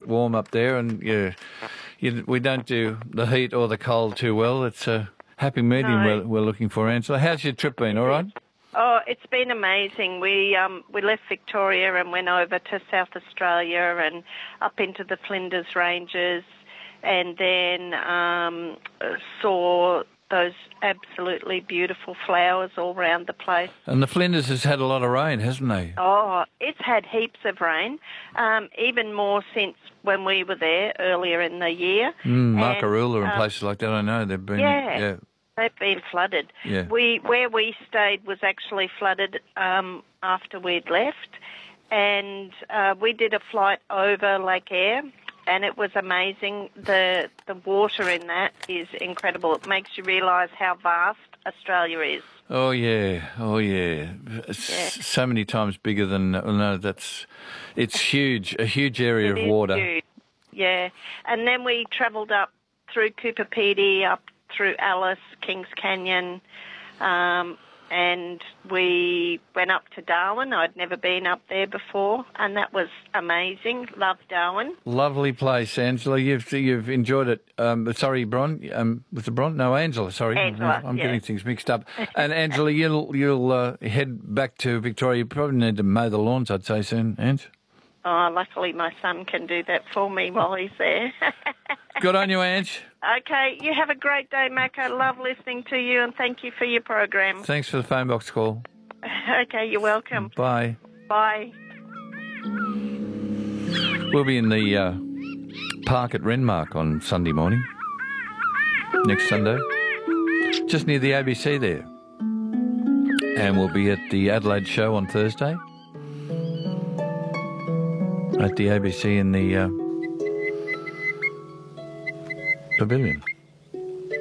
warm up there, and we don't do the heat or the cold too well. It's a happy medium we're looking for, Angela. How's your trip been? All right? Oh, it's been amazing. We left Victoria and went over to South Australia and up into the Flinders Ranges, and then saw those absolutely beautiful flowers all round the place. And the Flinders has had a lot of rain, hasn't they? Oh, it's had heaps of rain, even more since when we were there earlier in the year. Markaroola and places like that, I know. They've been... They've been flooded. Yeah. Where we stayed was actually flooded after we'd left, and we did a flight over Lake Eyre, and it was amazing. The water in that is incredible. It makes you realise how vast Australia is. Oh yeah. So many times bigger than... It's huge, a huge area of water. Huge. Yeah, and then we travelled up through Cooper Pedy, up through Alice, Kings Canyon, and we went up to Darwin. I'd never been up there before, and that was amazing. Loved Darwin. Lovely place, Angela. You've enjoyed it. Sorry, Bron. Was it Bron? No, Angela. Sorry, Angela, I'm getting things mixed up. And Angela, you'll head back to Victoria. You probably need to mow the lawns, I'd say, soon, Ange. Oh, luckily my son can do that for me while he's there. Good on you, Ange. Okay, you have a great day, Mac. I love listening to you, and thank you for your program. Thanks for the phone box call. Okay, you're welcome. Bye. Bye. We'll be in the park at Renmark on Sunday morning, next Sunday, just near the ABC there. And we'll be at the Adelaide show on Thursday at the ABC in the pavilion.